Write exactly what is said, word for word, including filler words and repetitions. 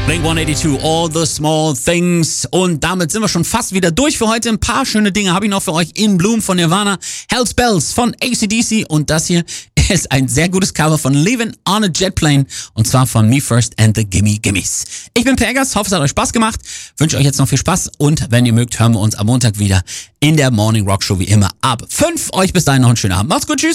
Blink hundertzweiundachtzig, All the Small Things. Und damit sind wir schon fast wieder durch für heute. Ein paar schöne Dinge habe ich noch für euch. In Bloom von Nirvana, Hell's Bells von A C D C und das hier ist ein sehr gutes Cover von Leaving on a Jet Plane und zwar von Me First and the Gimme Gimmes. Ich bin Pergas, hoffe es hat euch Spaß gemacht, wünsche euch jetzt noch viel Spaß und wenn ihr mögt, hören wir uns am Montag wieder in der Morning Rock Show wie immer ab fünf. Euch bis dahin noch einen schönen Abend. Macht's gut, tschüss.